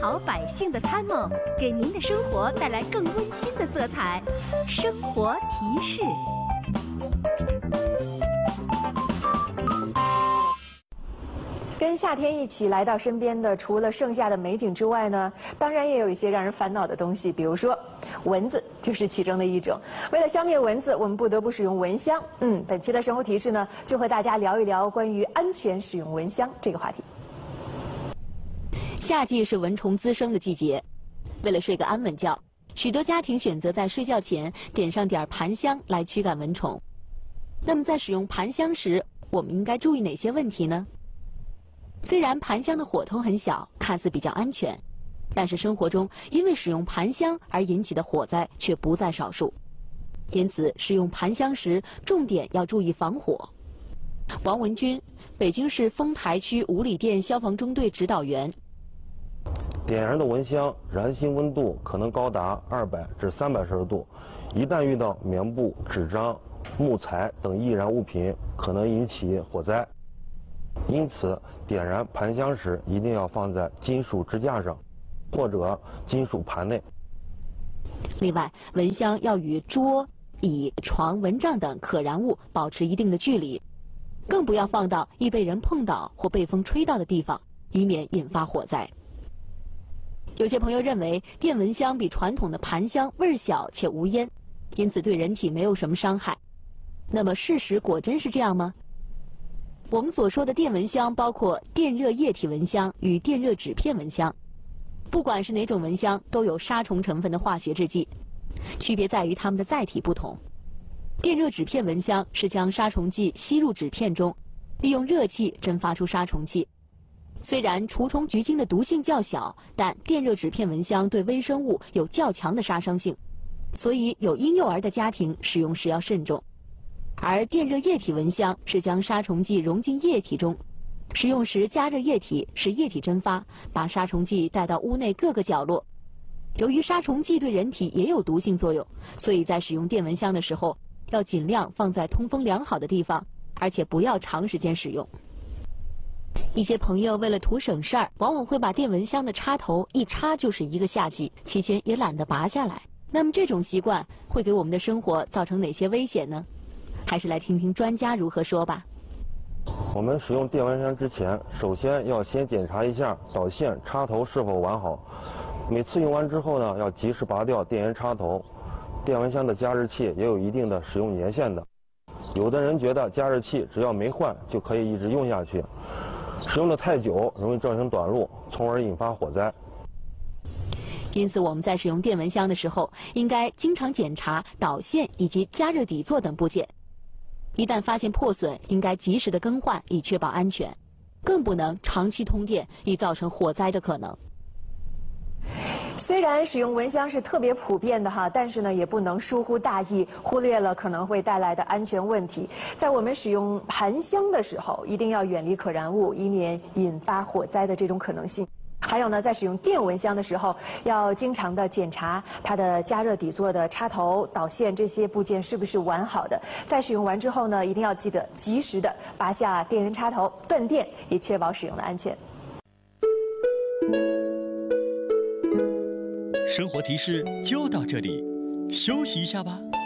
好百姓的参谋，给您的生活带来更温馨的色彩。生活提示。 跟夏天一起来到身边的，除了盛夏的美景之外呢，当然也有一些让人烦恼的东西，比如说蚊子就是其中的一种。为了消灭蚊子，我们不得不使用蚊香。本期的生活提示呢，就和大家聊一聊关于安全使用蚊香这个话题。 夏季是蚊虫滋生的季节，为了睡个安稳觉，许多家庭选择在睡觉前点上点盘香来驱赶蚊虫。那么在使用盘香时，我们应该注意哪些问题呢？虽然盘香的火头很小，看似比较安全，但是生活中因为使用盘香而引起的火灾却不在少数。因此，使用盘香时重点要注意防火。王文军，北京市丰台区五里店消防中队指导员。 点燃的蚊香燃薪温度可能高达200至300摄氏度，一旦遇到棉布、纸张、木材等易燃物品，可能引起火灾。因此，点燃盘香时一定要放在金属支架上，或者金属盘内。 另外，蚊香要与桌、椅、床、蚊帐等可燃物保持一定的距离，更不要放到易被人碰到或被风吹到的地方，以免引发火灾。有些朋友认为电蚊香比传统的盘香味儿小且无烟，因此对人体没有什么伤害。那么事实果真是这样吗？我们所说的电蚊香包括电热液体蚊香与电热纸片蚊香，不管是哪种蚊香，都有杀虫成分的化学制剂，区别在于它们的载体不同。电热纸片蚊香是将杀虫剂吸入纸片中，利用热气蒸发出杀虫剂。虽然除虫菊精的毒性较小，但电热纸片蚊香对微生物有较强的杀伤性，所以有婴幼儿的家庭使用时要慎重。而电热液体蚊香是将杀虫剂融进液体中，使用时加热液体，使液体蒸发，把杀虫剂带到屋内各个角落。由于杀虫剂对人体也有毒性作用，所以在使用电蚊香的时候，要尽量放在通风良好的地方，而且不要长时间使用。一些朋友为了图省事儿，往往会把电蚊香的插头一插就是一个夏季，期间也懒得拔下来。那么这种习惯会给我们的生活造成哪些危险呢？还是来听听专家如何说吧。 我们使用电蚊香之前，首先要先检查一下导线插头是否完好。每次用完之后呢，要及时拔掉电源插头。电蚊香的加热器也有一定的使用年限的，有的人觉得加热器只要没换就可以一直用下去，使用的太久容易造成短路，从而引发火灾。 因此，我们在使用电蚊香的时候，应该经常检查导线以及加热底座等部件。一旦发现破损，应该及时的更换，以确保安全。更不能长期通电，以造成火灾的可能。 虽然使用蚊香是特别普遍的哈，但是呢，也不能疏忽大意，忽略了可能会带来的安全问题。在我们使用盘香的时候，一定要远离可燃物，以免引发火灾的这种可能性。还有呢，在使用电蚊香的时候，要经常的检查它的加热底座的插头、导线这些部件是不是完好的。在使用完之后呢，一定要记得及时的拔下电源插头，断电，以确保使用的安全。 生活提示就到这里，休息一下吧。